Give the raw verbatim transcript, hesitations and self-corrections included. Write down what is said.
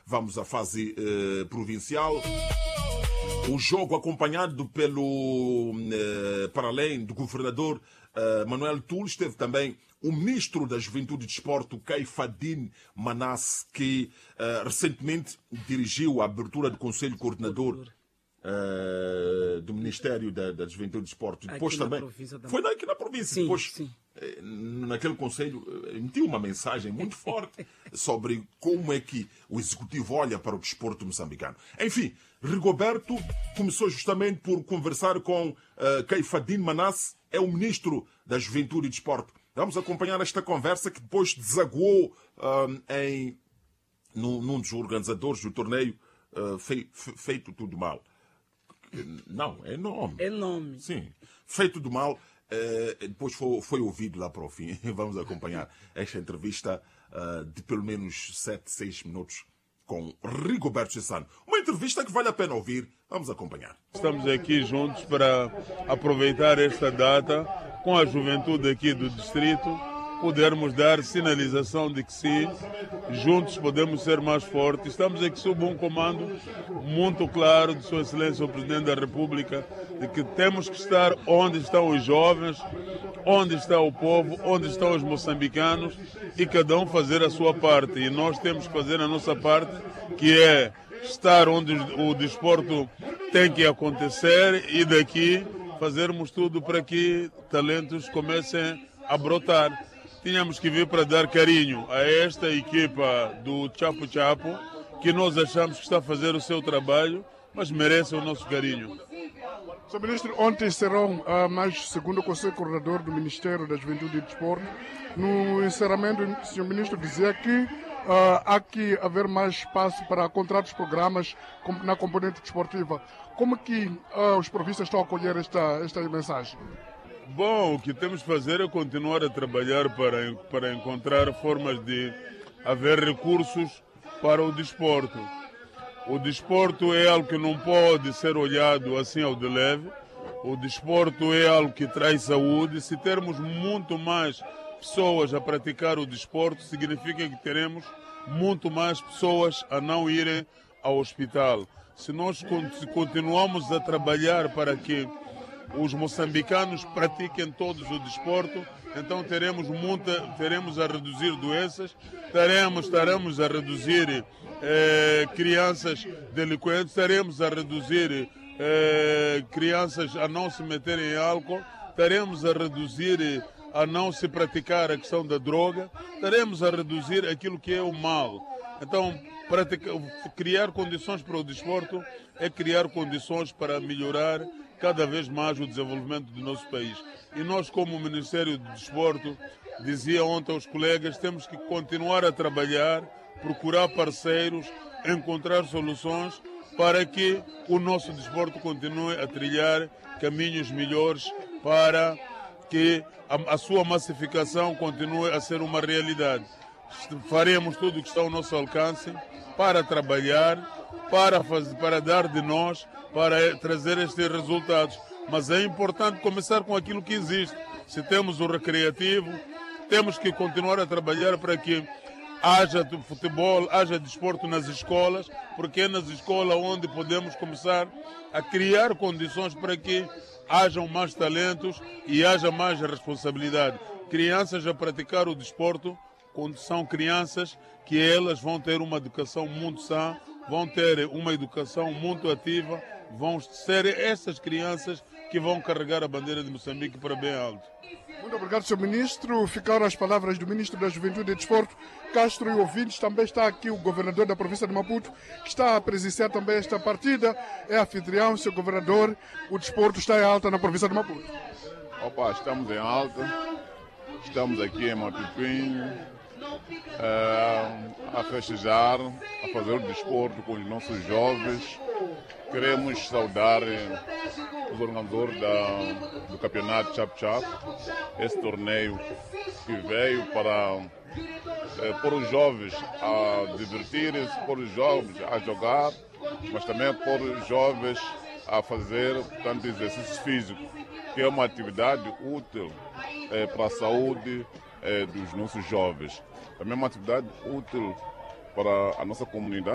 Vamos à fase uh, provincial. O jogo acompanhado pelo, uh, para além do governador uh, Manuel Tull, teve também o ministro da Juventude e Desporto, Kaifaddin Manasse, que uh, recentemente dirigiu a abertura do Conselho Coordenador uh, do Ministério da, da Juventude e Desporto. Depois também foi daqui na província. Sim, depois, sim. naquele conselho, emitiu uma mensagem muito forte sobre como é que o executivo olha para o desporto moçambicano. Enfim, Rigoberto começou justamente por conversar com uh, Kaifaddin Manasse, é o ministro da Juventude e Desporto. Vamos acompanhar esta conversa que depois desaguou uh, em, num, num dos organizadores do torneio, uh, fei, feito tudo mal. Não, é nome. É nome. Sim, feito do mal. Uh, depois foi, foi ouvido lá para o fim. Vamos acompanhar esta entrevista uh, de pelo menos sete, seis minutos com Rigoberto Chissano. Uma entrevista que vale a pena ouvir. Vamos acompanhar. Estamos aqui juntos para aproveitar esta data com a juventude aqui do distrito, podermos dar sinalização de que sim, juntos podemos ser mais fortes. Estamos aqui sob um comando muito claro de Sua Excelência o Presidente da República, de que temos que estar onde estão os jovens, onde está o povo, onde estão os moçambicanos, e cada um fazer a sua parte. E nós temos que fazer a nossa parte, que é estar onde o desporto tem que acontecer, e daqui fazermos tudo para que talentos comecem a brotar. Tínhamos que vir para dar carinho a esta equipa do Chapo Chapo, que nós achamos que está a fazer o seu trabalho, mas merece o nosso carinho. senhor Ministro, ontem serão uh, mais segundo o Conselho Coordenador do Ministério da Juventude e Desporto. No encerramento, o senhor Ministro dizia que uh, há que haver mais espaço para contratos programas na componente desportiva. Como que uh, os províncias estão a acolher esta, esta mensagem? Bom, o que temos de fazer é continuar a trabalhar para, para encontrar formas de haver recursos para o desporto. O desporto é algo que não pode ser olhado assim ao de leve. O desporto é algo que traz saúde. Se termos muito mais pessoas a praticar o desporto, significa que teremos muito mais pessoas a não irem ao hospital. Se nós continuamos a trabalhar para que os moçambicanos pratiquem todos o desporto, então teremos, muita, teremos a reduzir doenças, teremos, estaremos a reduzir eh, crianças delinquentes, teremos a reduzir eh, crianças a não se meterem em álcool, teremos a reduzir a não se praticar a questão da droga, teremos a reduzir aquilo que é o mal. Então, praticar, criar condições para o desporto é criar condições para melhorar cada vez mais o desenvolvimento do nosso país. E nós, como Ministério do Desporto, dizia ontem aos colegas, temos que continuar a trabalhar, procurar parceiros, encontrar soluções para que o nosso desporto continue a trilhar caminhos melhores, para que a, a sua massificação continue a ser uma realidade. Faremos tudo o que está ao nosso alcance para trabalhar, para, fazer, para dar de nós, para trazer estes resultados. Mas é importante começar com aquilo que existe. Se temos o recreativo, temos que continuar a trabalhar para que haja futebol, haja desporto nas escolas, porque é nas escolas onde podemos começar a criar condições para que hajam mais talentos e haja mais responsabilidade. Crianças a praticar o desporto, quando são crianças que elas vão ter uma educação muito sã, vão ter uma educação muito ativa, vão ser essas crianças que vão carregar a bandeira de Moçambique para bem alto. Muito obrigado, senhor Ministro. Ficaram as palavras do Ministro da Juventude e Desporto, Castro e ouvintes. Também está aqui o governador da província de Maputo, que está a presenciar também esta partida. É anfitrião, seu governador. O desporto está em alta na província de Maputo. Opa, estamos em alta. Estamos aqui em Matutuinho. Uh, a festejar, a fazer o desporto com os nossos jovens. Queremos saudar os organizadores da, do campeonato Chapo Chapo, esse torneio que veio para eh, pôr os jovens a divertirem-se, pôr os jovens a jogar, mas também pôr os jovens a fazer tanto exercício físico, que é uma atividade útil eh, para a saúde eh, dos nossos jovens. Também é uma atividade útil para a nossa comunidade.